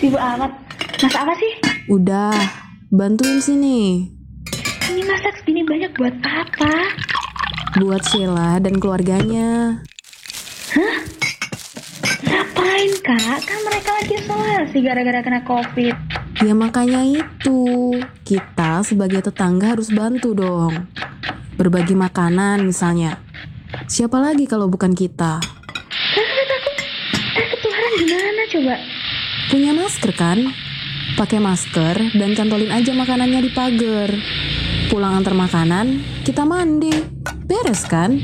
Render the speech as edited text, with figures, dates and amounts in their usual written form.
Sibuk amat. Masak apa sih? Udah, bantuin sini. Ini masak segini banyak buat apa? Buat Sheila dan keluarganya. Ngapain kak? Kan mereka lagi isolasi gara-gara kena COVID. Ya makanya itu, kita sebagai tetangga harus bantu dong. Berbagi makanan misalnya. Siapa lagi kalau bukan kita? Tapi takut ketularan gimana coba? Punya masker kan? Pakai masker dan cantolin aja makanannya di pagar. Pulang antar makanan, kita mandi. Beres kan?